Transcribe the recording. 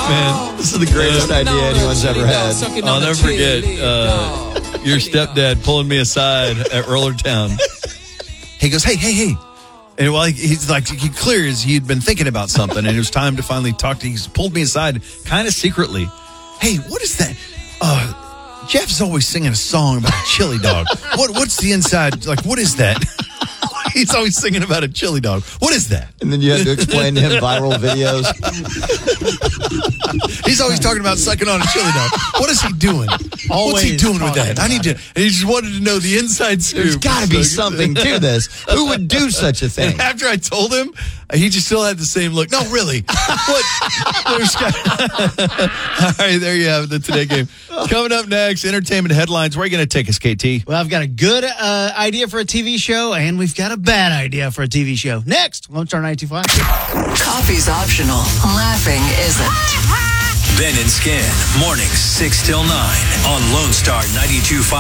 man. This is the greatest idea anyone's ever had. I'll never forget your stepdad pulling me aside at Rollertown. He goes, hey. And while he's like, he'd been thinking about something, and it was time to finally talk to him. He pulled me aside, kind of secretly. Hey, what is that? Jeff's always singing a song about a chili dog. What's the inside? Like, what is that? He's always singing about a chili dog. What is that? And then you had to explain to him viral videos. He's always talking about sucking on a chili dog. What is he doing? What's he doing with that? I need to. And he just wanted to know the inside scoop. There's got to be something to this. Who would do such a thing? And after I told him, he just still had the same look. No, really. What? All right, there you have it, the Today Game. Coming up next, entertainment headlines. Where are you going to take us, KT? Well, I've got a good idea for a TV show, and we've got a bad idea for a TV show. Next, Lone Star 92.5. Coffee's optional. Laughing isn't. Ben and Skin, mornings 6 till 9 on Lone Star 92.5.